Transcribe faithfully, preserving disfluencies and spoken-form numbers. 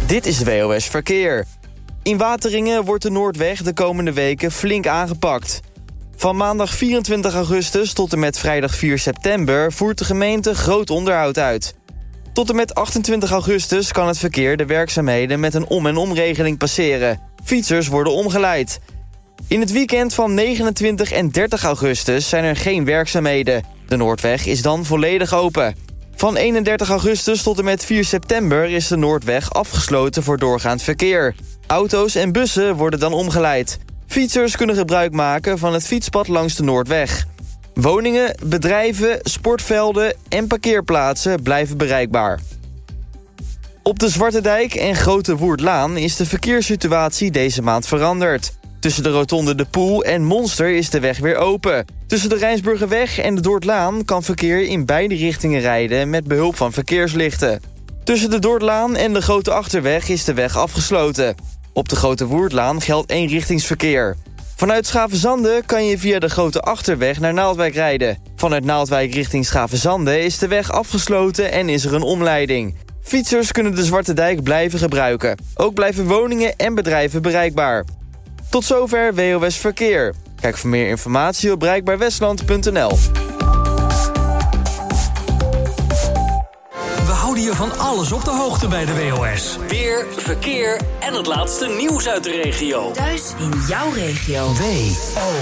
Dit is W O S Verkeer. In Wateringen wordt de Noordweg de komende weken flink aangepakt. Van maandag vierentwintig augustus tot en met vrijdag vier september... voert de gemeente groot onderhoud uit. Tot en met achtentwintig augustus kan het verkeer de werkzaamheden... met een om- en omregeling passeren. Fietsers worden omgeleid. In het weekend van negenentwintig en dertig augustus zijn er geen werkzaamheden. De Noordweg is dan volledig open. Van eenendertig augustus tot en met vier september is de Noordweg afgesloten voor doorgaand verkeer. Auto's en bussen worden dan omgeleid. Fietsers kunnen gebruik maken van het fietspad langs de Noordweg. Woningen, bedrijven, sportvelden en parkeerplaatsen blijven bereikbaar. Op de Zwarte Dijk en Grote Woerdlaan is de verkeerssituatie deze maand veranderd. Tussen de rotonde De Poel en Monster is de weg weer open. Tussen de Rijnsburgerweg en de Dordtlaan kan verkeer in beide richtingen rijden met behulp van verkeerslichten. Tussen de Dordtlaan en de Grote Achterweg is de weg afgesloten. Op de Grote Woerdlaan geldt eenrichtingsverkeer. Vanuit Schavenzande kan je via de Grote Achterweg naar Naaldwijk rijden. Vanuit Naaldwijk richting Schavenzande is de weg afgesloten en is er een omleiding. Fietsers kunnen de Zwarte Dijk blijven gebruiken. Ook blijven woningen en bedrijven bereikbaar. Tot zover W O S Verkeer. Kijk voor meer informatie op bereikbaarwestland punt n l. We houden je van alles op de hoogte bij de W O S. Weer, verkeer en het laatste nieuws uit de regio. Thuis in jouw regio. W O